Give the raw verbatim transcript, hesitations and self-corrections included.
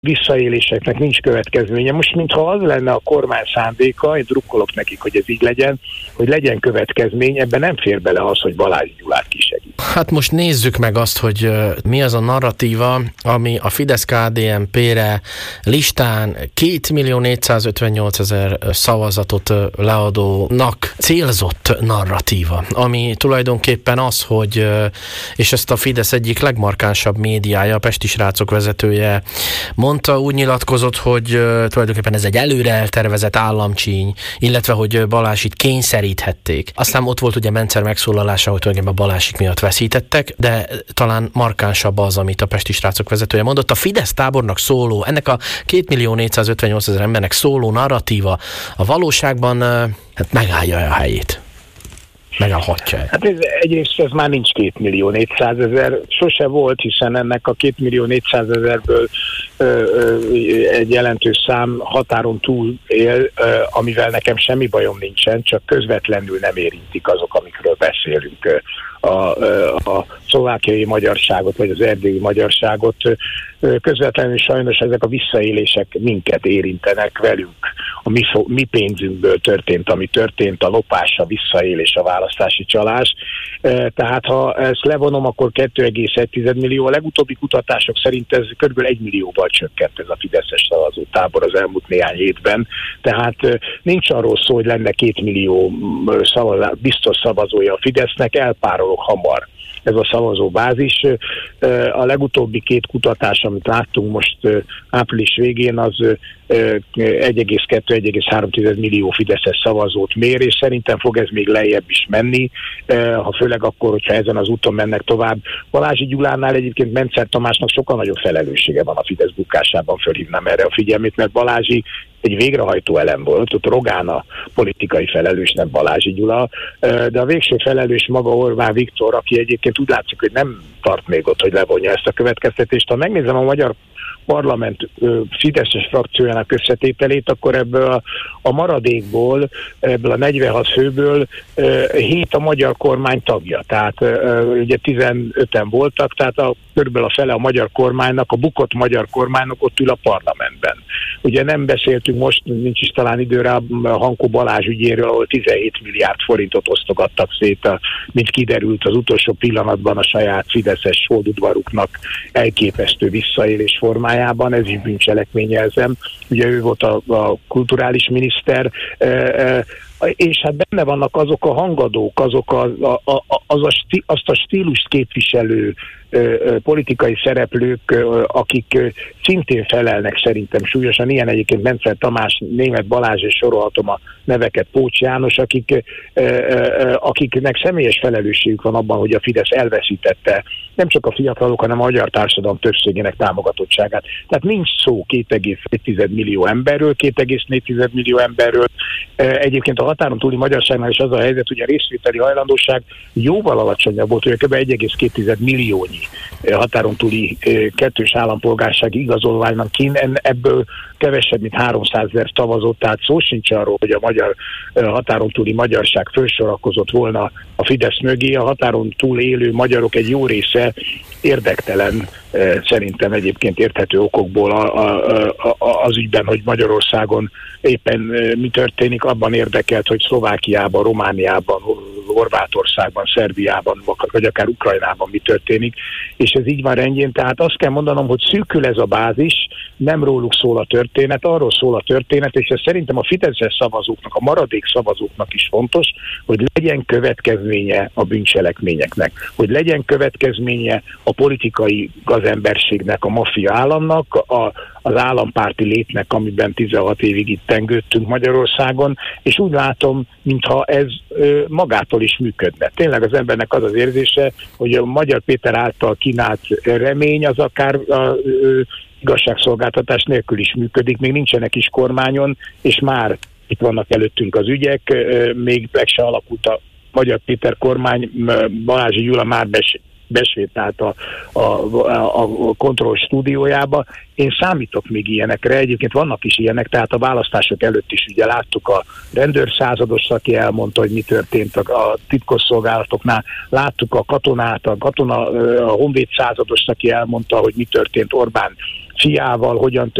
visszaéléseknek nincs következménye. Most mintha az lenne a kormány szándéka, én drukkolok nekik, hogy ez így legyen, hogy legyen következmény, ebben nem fér bele az, hogy Balázs Gyulát kisegít. Hát most nézzük meg azt, hogy mi az a narratíva, ami a Fidesz-ká dé en pé-re listán kétmillió négyszázötvennyolcezer szavazatot leadónak célzott narratíva, ami tulajdonképpen az, hogy, és ezt a Fidesz egyik legmarkánsabb médiája, a Pesti Srácok vezetője mondta, úgy nyilatkozott, hogy tulajdonképpen ez egy előre eltervezett államcsíny, illetve hogy Balázsit kényszeríthették. Aztán ott volt ugye Mencer megszólalása, hogy tulajdonképpen Balázsik miatt veszítettek, de talán markánsabb az, amit a Pesti Srácok vezetője mondott. A Fidesz tábornak szóló, ennek a kétmillió négyszázötvennyolcezer embernek szóló narratíva a valóságban hát megállja a helyét. Megállhatja. Hát ez, egyrészt ez már nincs kétmillió négyszázezer, sose volt, hiszen ennek a kétmillió négyszázezerből egy jelentős szám határon túl él, ö, amivel nekem semmi bajom nincsen, csak közvetlenül nem érintik azok, amikről beszélünk. A, a szlovákiai magyarságot, vagy az erdélyi magyarságot közvetlenül sajnos ezek a visszaélések minket érintenek velünk. A mi, mi pénzünkből történt, ami történt, a lopás, a visszaélés, a választási csalás. Tehát ha ezt levonom, akkor kettő egész egy millió. A legutóbbi kutatások szerint ez kb. egy millióval csökkent ez a fideszes szavazótábor az elmúlt néhány hétben. Tehát nincs arról szó, hogy lenne két millió szavazás, biztos szavazója a Fidesznek, elpárolog hamar ez a szavazóbázis. A legutóbbi két kutatás, amit láttunk most április végén, az egy egész kettő - egy egész három millió fideszes szavazót mér, és szerintem fog ez még lejjebb is menni, ha főleg akkor, hogyha ezen az úton mennek tovább. Balázs Gyulánál egyébként Mencer Tamásnak sokkal nagyobb felelőssége van a Fidesz bukásában, fölhívnám erre a figyelmét, mert Balázsi egy végrehajtó elem volt, ott Rogán a politikai felelős, nem Balázs Gyula, de a végső felelős maga Orbán Viktor, aki egyébként úgy látszik, hogy nem tart még ott, hogy levonja ezt a következtetést. Ha megnézem a magyar parlament fideszes frakciójának összetételét, akkor ebből a, a maradékból, ebből a negyvenhat főből hét a magyar kormány tagja. Tehát ugye tizenöten voltak, tehát a, körülbelül a fele a magyar kormánynak, a bukott magyar kormánynak ott ül a parlamentben. Ugye nem beszéltünk most, nincs is talán időre a Hankó Balázs ügyéről, ahol tizenhét milliárd forintot osztogattak szét, a, mint kiderült az utolsó pillanatban a saját fideszes holdudvaruknak elképesztő visszaélés formájában, ez is bűncselekményezem. Ugye ő volt a, a kulturális miniszter, e, e, és hát benne vannak azok a hangadók, azok a, a, a, az a sti, azt a stílust képviselő ö, politikai szereplők, ö, akik ö, szintén felelnek szerintem súlyosan, ilyen egyébként Mencer Tamás, Németh Balázs, és sorolhatom a neveket, Pócs János, akik, ö, ö, akiknek személyes felelősségük van abban, hogy a Fidesz elveszítette nem csak a fiatalok, hanem a magyar társadalom többségének támogatottságát. Tehát nincs szó két egész egy millió emberről, két egész négy millió emberről. Egyébként a határon túli magyarságnál is az a helyzet, hogy a részvételi hajlandóság jóval alacsonyabb volt, hogy kb. egy egész két milliónyi határon túli kettős állampolgársági igazolványnak kín, ebből kevesebb, mint háromszázezer szavazott, tehát szó sincs arról, hogy a magyar határon túli magyarság felsorakozott volna a Fidesz mögé. A határon túl élő magyarok egy jó része érdektelen, szerintem egyébként érthető okokból a, a, a, az ügyben, hogy Magyarországon éppen mi történik, abban érdekelt, hogy Szlovákiában, Romániában, Horvátországban, Szerbiában, vagy akár Ukrajnában mi történik, és ez így van rendjén. Tehát azt kell mondanom, hogy szűkül ez a bázis, nem róluk szól a történet, arról szól a történet, és ez szerintem a fideszes szavazóknak, a maradék szavazóknak is fontos, hogy legyen következménye a bűncselekményeknek, hogy legyen következménye a politikai gazemberségnek, a maffia államnak, a, az állampárti létnek, amiben tizenhat évig itt tengődtünk Magyarországon, és úgy látom, mintha ez ö, magától is működne. Tényleg az embernek az az érzése, hogy a Magyar Péter által kínált remény az akár a, ö, igazságszolgáltatás nélkül is működik, még nincsenek is kormányon, és már itt vannak előttünk az ügyek, ö, még meg se alakult a Magyar Péter kormány, Balázs Gyula már bes- besétált a, a, a, a kontroll stúdiójába. Én számítok még ilyenekre, egyébként vannak is ilyenek, tehát a választások előtt is ugye láttuk a rendőrszázados, aki elmondta, hogy mi történt a, a titkosszolgálatoknál, láttuk a katonát, a katona, a honvéd százados, aki elmondta, hogy mi történt Orbán fiával, hogyan